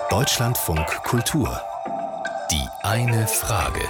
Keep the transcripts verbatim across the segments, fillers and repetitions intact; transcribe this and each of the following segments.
Deutschlandfunk Kultur. Die eine Frage.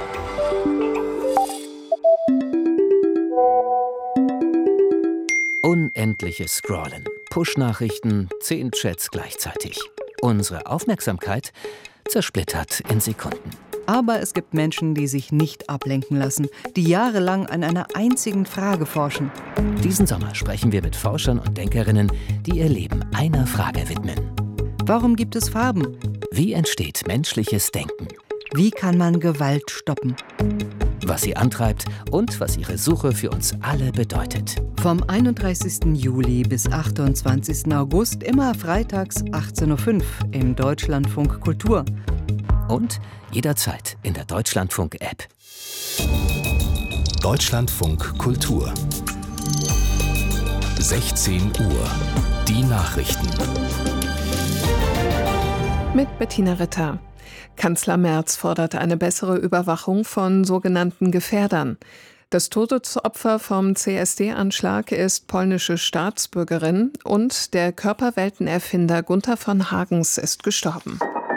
Unendliches Scrollen, Push-Nachrichten, zehn Chats gleichzeitig. Unsere Aufmerksamkeit zersplittert in Sekunden. Aber es gibt Menschen, die sich nicht ablenken lassen, die jahrelang an einer einzigen Frage forschen. Diesen Sommer sprechen wir mit Forschern und Denkerinnen, die ihr Leben einer Frage widmen. Warum gibt es Farben? Wie entsteht menschliches Denken? Wie kann man Gewalt stoppen? Was sie antreibt und was ihre Suche für uns alle bedeutet. Vom einunddreißigsten Juli bis achtundzwanzigsten August, immer freitags achtzehn Uhr fünf im Deutschlandfunk Kultur. Und jederzeit in der Deutschlandfunk-App. Deutschlandfunk Kultur. sechzehn Uhr. Die Nachrichten. Mit Bettina Ritter. Kanzler Merz fordert eine bessere Überwachung von sogenannten Gefährdern. Das Todesopfer vom C S D-Anschlag ist polnische Staatsbürgerin und der Körperweltenerfinder Gunther von Hagens ist gestorben.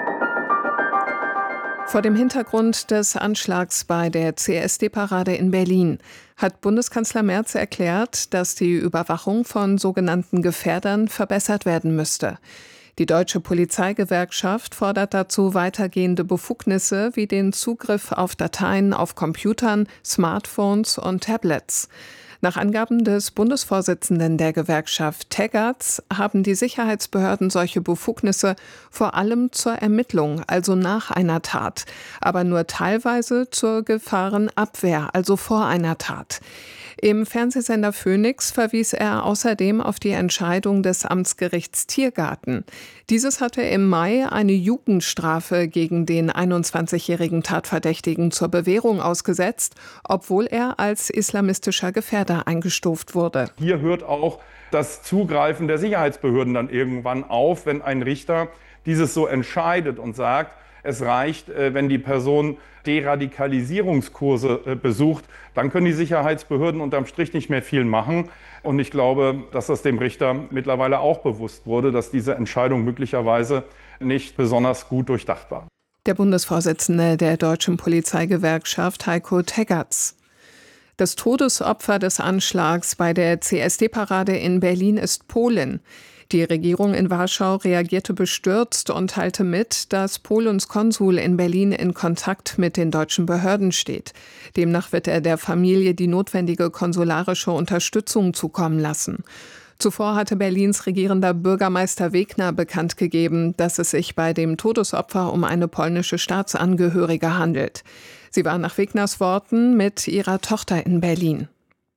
Vor dem Hintergrund des Anschlags bei der C S D-Parade in Berlin hat Bundeskanzler Merz erklärt, dass die Überwachung von sogenannten Gefährdern verbessert werden müsste. Die Deutsche Polizeigewerkschaft fordert dazu weitergehende Befugnisse wie den Zugriff auf Dateien auf Computern, Smartphones und Tablets. Nach Angaben des Bundesvorsitzenden der Gewerkschaft Teggerts haben die Sicherheitsbehörden solche Befugnisse vor allem zur Ermittlung, also nach einer Tat, aber nur teilweise zur Gefahrenabwehr, also vor einer Tat. Im Fernsehsender Phoenix verwies er außerdem auf die Entscheidung des Amtsgerichts Tiergarten. Dieses hatte im Mai eine Jugendstrafe gegen den einundzwanzigjährigen Tatverdächtigen zur Bewährung ausgesetzt, obwohl er als islamistischer Gefährder eingestuft wurde. Hier hört auch das Zugreifen der Sicherheitsbehörden dann irgendwann auf, wenn ein Richter dieses so entscheidet und sagt, es reicht, wenn die Person Deradikalisierungskurse besucht, dann können die Sicherheitsbehörden unterm Strich nicht mehr viel machen. Und ich glaube, dass das dem Richter mittlerweile auch bewusst wurde, dass diese Entscheidung möglicherweise nicht besonders gut durchdacht war. Der Bundesvorsitzende der Deutschen Polizeigewerkschaft Heiko Teggerts. Das Todesopfer des Anschlags bei der C S D-Parade in Berlin ist Polen. Die Regierung in Warschau reagierte bestürzt und teilte mit, dass Polens Konsul in Berlin in Kontakt mit den deutschen Behörden steht. Demnach wird er der Familie die notwendige konsularische Unterstützung zukommen lassen. Zuvor hatte Berlins regierender Bürgermeister Wegner bekannt gegeben, dass es sich bei dem Todesopfer um eine polnische Staatsangehörige handelt. Sie war nach Wegners Worten mit ihrer Tochter in Berlin.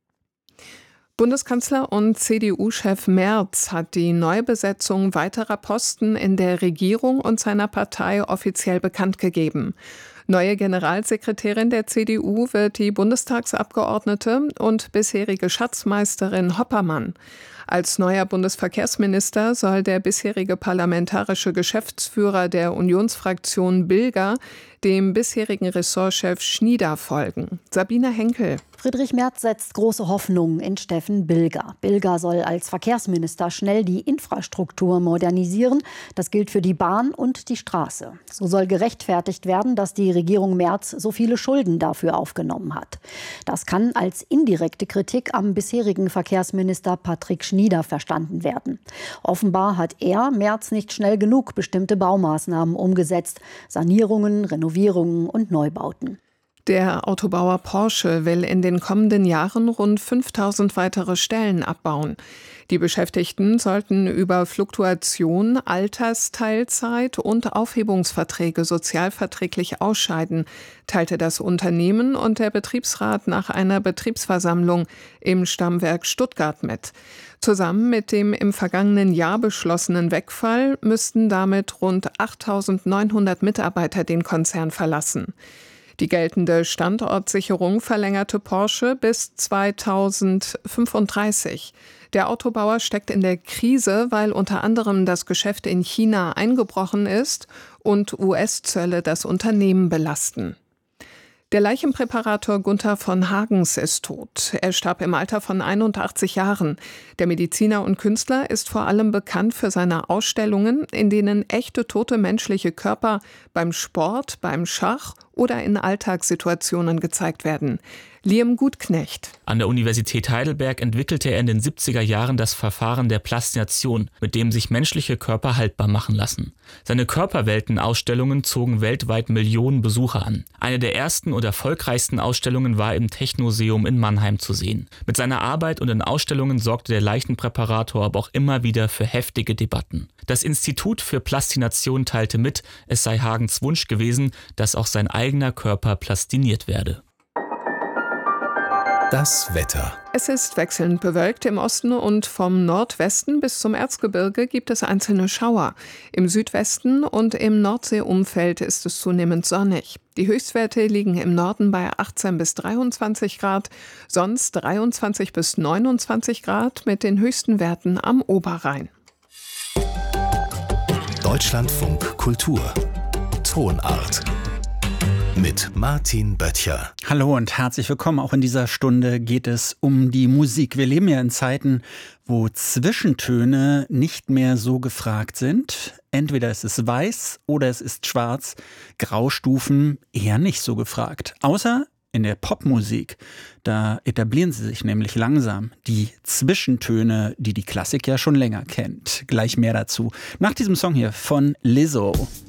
Bundeskanzler und C D U-Chef Merz hat die Neubesetzung weiterer Posten in der Regierung und seiner Partei offiziell bekannt gegeben. Neue Generalsekretärin der C D U wird die Bundestagsabgeordnete und bisherige Schatzmeisterin Hoppermann. Als neuer Bundesverkehrsminister soll der bisherige parlamentarische Geschäftsführer der Unionsfraktion Bilger dem bisherigen Ressortchef Schnieder folgen. Sabine Henkel. Friedrich Merz setzt große Hoffnungen in Steffen Bilger. Bilger soll als Verkehrsminister schnell die Infrastruktur modernisieren. Das gilt für die Bahn und die Straße. So soll gerechtfertigt werden, dass die Regierung Merz so viele Schulden dafür aufgenommen hat. Das kann als indirekte Kritik am bisherigen Verkehrsminister Patrick Schnieder verstanden werden. Offenbar hat er, Merz, nicht schnell genug bestimmte Baumaßnahmen umgesetzt. Sanierungen, Renovierungen und Neubauten. Der Autobauer Porsche will in den kommenden Jahren rund fünftausend weitere Stellen abbauen. Die Beschäftigten sollten über Fluktuation, Altersteilzeit und Aufhebungsverträge sozialverträglich ausscheiden, teilte das Unternehmen und der Betriebsrat nach einer Betriebsversammlung im Stammwerk Stuttgart mit. Zusammen mit dem im vergangenen Jahr beschlossenen Wegfall müssten damit rund achttausendneunhundert Mitarbeiter den Konzern verlassen. Die geltende Standortsicherung verlängerte Porsche bis zweitausendfünfunddreißig. Der Autobauer steckt in der Krise, weil unter anderem das Geschäft in China eingebrochen ist und U S-Zölle das Unternehmen belasten. Der Leichenpräparator Gunther von Hagens ist tot. Er starb im Alter von einundachtzig Jahren. Der Mediziner und Künstler ist vor allem bekannt für seine Ausstellungen, in denen echte tote menschliche Körper beim Sport, beim Schach oder in Alltagssituationen gezeigt werden. Liam Gutknecht. An der Universität Heidelberg entwickelte er in den siebziger Jahren das Verfahren der Plastination, mit dem sich menschliche Körper haltbar machen lassen. Seine Körperwelten-Ausstellungen zogen weltweit Millionen Besucher an. Eine der ersten und erfolgreichsten Ausstellungen war im Technoseum in Mannheim zu sehen. Mit seiner Arbeit und den Ausstellungen sorgte der Leichenpräparator aber auch immer wieder für heftige Debatten. Das Institut für Plastination teilte mit, es sei Hagens Wunsch gewesen, dass auch sein eigener Körper plastiniert werde. Das Wetter. Es ist wechselnd bewölkt im Osten und vom Nordwesten bis zum Erzgebirge gibt es einzelne Schauer. Im Südwesten und im Nordseeumfeld ist es zunehmend sonnig. Die Höchstwerte liegen im Norden bei achtzehn bis dreiundzwanzig Grad, sonst dreiundzwanzig bis neunundzwanzig Grad mit den höchsten Werten am Oberrhein. Deutschlandfunk Kultur. Tonart. Mit Martin Böttcher. Hallo und herzlich willkommen. Auch in dieser Stunde geht es um die Musik. Wir leben ja in Zeiten, wo Zwischentöne nicht mehr so gefragt sind. Entweder es ist weiß oder es ist schwarz. Graustufen eher nicht so gefragt. Außer in der Popmusik. Da etablieren sie sich nämlich langsam. Die Zwischentöne, die die Klassik ja schon länger kennt. Gleich mehr dazu. Nach diesem Song hier von Lizzo.